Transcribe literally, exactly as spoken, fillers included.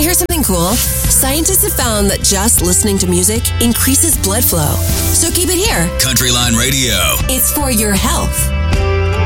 hear something cool? Scientists have found that just listening to music increases blood flow. So keep it here. Countryline Radio. It's for your health.